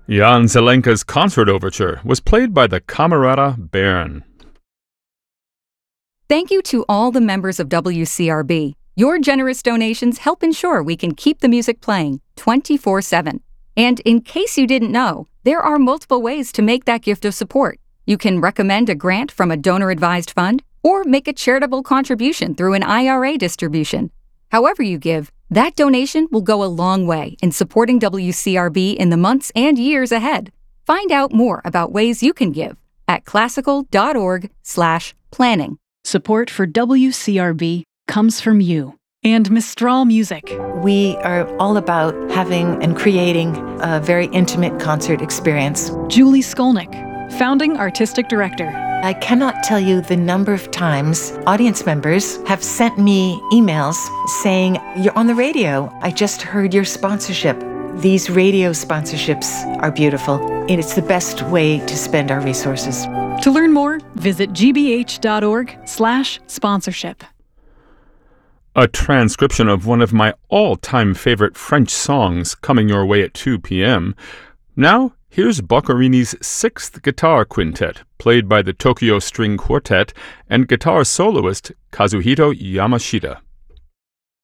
Jan Zelenka's concert overture was played by the Camerata Bern. Thank you to all the members of WCRB. Your generous donations help ensure we can keep the music playing 24/7. And in case you didn't know, there are multiple ways to make that gift of support. You can recommend a grant from a donor-advised fund or make a charitable contribution through an IRA distribution. However you give, that donation will go a long way in supporting WCRB in the months and years ahead. Find out more about ways you can give at classical.org/planning. Support for WCRB comes from you and Mistral Music. We are all about having and creating a very intimate concert experience. Julie Skolnick, founding artistic director. I cannot tell you the number of times audience members have sent me emails saying, "You're on the radio. I just heard your sponsorship." These radio sponsorships are beautiful, and it's the best way to spend our resources. To learn more, visit gbh.org/sponsorship. A transcription of one of my all-time favorite French songs coming your way at 2 p.m. Now, here's Boccherini's Sixth Guitar Quintet, played by the Tokyo String Quartet and guitar soloist Kazuhito Yamashita.